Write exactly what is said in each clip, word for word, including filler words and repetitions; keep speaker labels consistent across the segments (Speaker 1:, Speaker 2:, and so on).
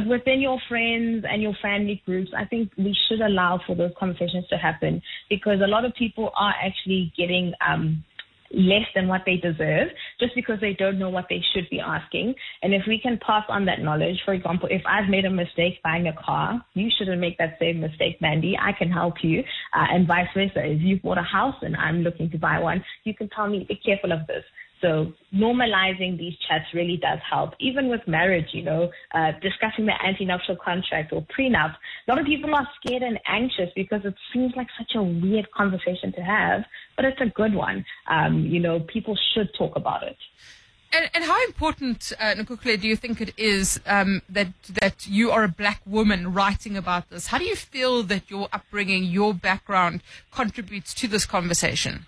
Speaker 1: within your friends and your family groups, I think we should allow for those conversations to happen, because a lot of people are actually getting um, less than what they deserve just because they don't know what they should be asking. And if we can pass on that knowledge, for example, if I've made a mistake buying a car, you shouldn't make that same mistake, Mandy. I can help you, uh, and vice versa. If you've bought a house and I'm looking to buy one, you can tell me, be careful of this. So normalizing these chats really does help. Even with marriage, you know, uh, discussing the anti-nuptial contract or prenup. A lot of people are scared and anxious because it seems like such a weird conversation to have, but it's a good one. Um, you know, people should talk about it.
Speaker 2: And, and how important, uh, Nkukhle, do you think it is um, that that you are a black woman writing about this? How do you feel that your upbringing, your background contributes to this conversation?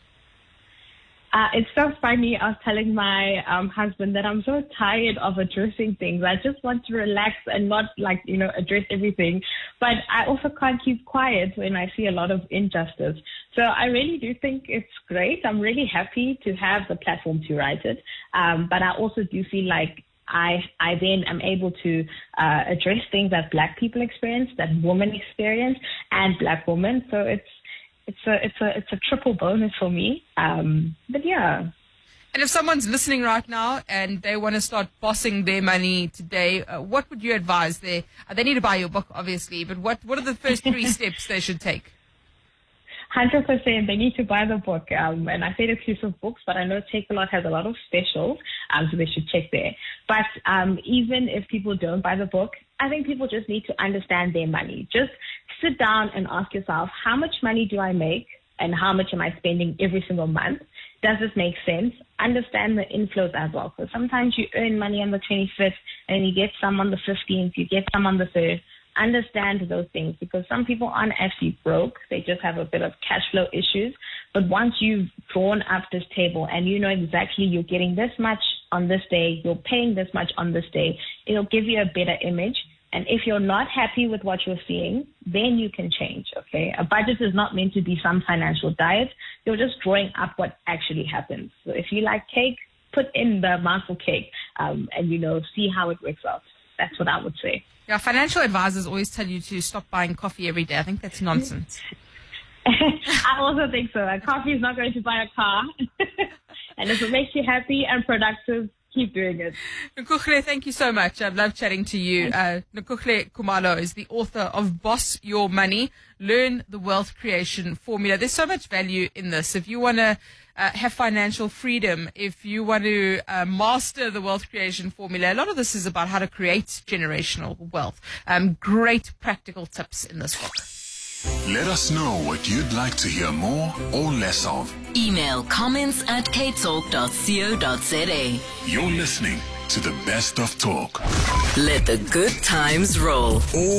Speaker 1: Uh, it's so funny. I was telling my um, husband that I'm so tired of addressing things. I just want to relax and not, like, you know, address everything. But I also can't keep quiet when I see a lot of injustice. So I really do think it's great. I'm really happy to have the platform to write it. Um, but I also do feel like I I then am able to uh, address things that black people experience, that women experience, and black women. So it's It's a it's a it's a triple bonus for me. Um, but yeah.
Speaker 2: And if someone's listening right now and they want to start bossing their money today, uh, what would you advise? They uh, they need to buy your book, obviously. But what what are the first three steps they should take?
Speaker 1: one hundred percent. They need to buy the book. Um, and I said exclusive books, but I know Takealot has a lot of specials, um, so they should check there. But um, even if people don't buy the book, I think people just need to understand their money. Just sit down and ask yourself, how much money do I make and how much am I spending every single month? Does this make sense? Understand the inflows as well. So sometimes you earn money on the twenty-fifth and you get some on the fifteenth, you get some on the third. Understand those things, because some people aren't actually broke. They just have a bit of cash flow issues. But once you've drawn up this table and you know exactly you're getting this much on this day, you're paying this much on this day, it'll give you a better image. And if you're not happy with what you're seeing, then you can change, okay? A budget is not meant to be some financial diet. You're just drawing up what actually happens. So if you like cake, put in the amount for cake um, and, you know, see how it works out. That's what I would say.
Speaker 2: Yeah, financial advisors always tell you to stop buying coffee every day. I think that's nonsense.
Speaker 1: I also think so. A coffee is not going to buy a car. And if it makes you happy and productive, keep doing it.
Speaker 2: Nkukhle, thank you so much. I've loved chatting to you. Uh, Nkukhle Khumalo is the author of Boss Your Money, Learn the Wealth Creation Formula. There's so much value in this. If you want to uh, have financial freedom, if you want to uh, master the wealth creation formula, a lot of this is about how to create generational wealth. Um, great practical tips in this book.
Speaker 3: Let us know what you'd like to hear more or less of.
Speaker 4: Email comments at k talk dot co dot za.
Speaker 3: You're listening to the best of talk.
Speaker 4: Let the good times roll.
Speaker 3: All